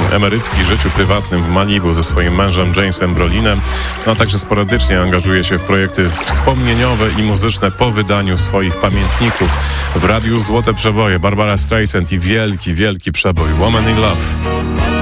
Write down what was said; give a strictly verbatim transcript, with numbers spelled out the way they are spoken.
emerytki, życiu prywatnym w Malibu ze swoim mężem Jamesem Brolinem, no a także sporadycznie angażuje się w projekty wspomnieniowe i muzyczne po wydaniu swoich pamiętników. W radiu Złote Przeboje Barbara Streisand i wielki, wielki przebój Woman in Love.